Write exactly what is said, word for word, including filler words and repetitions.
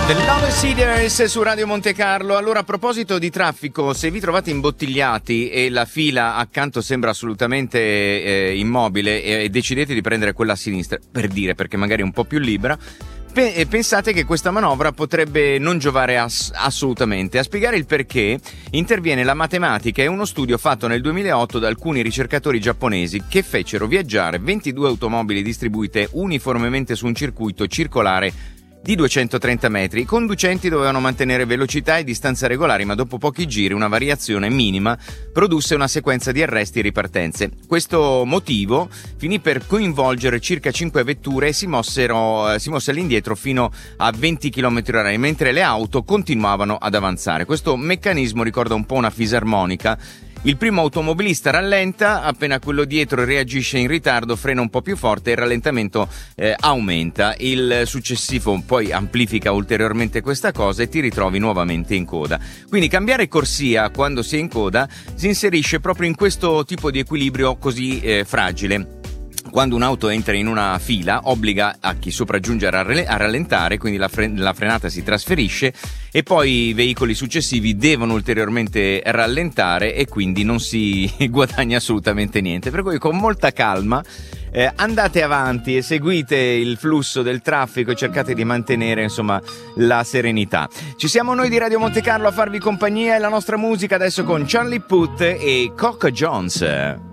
The Love Seeders su Radio Monte Carlo. Allora, a proposito di traffico, se vi trovate imbottigliati e la fila accanto sembra assolutamente eh, immobile e, e decidete di prendere quella a sinistra, per dire, perché magari è un po' più libera, pe- pensate che questa manovra potrebbe non giovare ass- assolutamente. A spiegare il perché interviene la matematica e uno studio fatto nel duemilaotto da alcuni ricercatori giapponesi che fecero viaggiare ventidue automobili distribuite uniformemente su un circuito circolare di duecentotrenta metri. I conducenti dovevano mantenere velocità e distanza regolari, ma dopo pochi giri una variazione minima produsse una sequenza di arresti e ripartenze. Questo motivo finì per coinvolgere circa cinque vetture e si mossero, si mosse all'indietro fino a venti chilometri orari, mentre le auto continuavano ad avanzare. Questo meccanismo ricorda un po' una fisarmonica. Il primo automobilista rallenta, appena quello dietro reagisce in ritardo, frena un po' più forte e il rallentamento eh, aumenta. Il successivo poi amplifica ulteriormente questa cosa e ti ritrovi nuovamente in coda. Quindi cambiare corsia quando si è in coda si inserisce proprio in questo tipo di equilibrio così eh, fragile. Quando un'auto entra in una fila, obbliga a chi sopraggiunge a rallentare, quindi la, fre- la frenata si trasferisce e poi i veicoli successivi devono ulteriormente rallentare e quindi non si guadagna assolutamente niente. Per cui con molta calma eh, andate avanti e seguite il flusso del traffico e cercate di mantenere insomma la serenità. Ci siamo noi di Radio Monte Carlo a farvi compagnia e la nostra musica adesso con Charlie Puth e Coco Jones.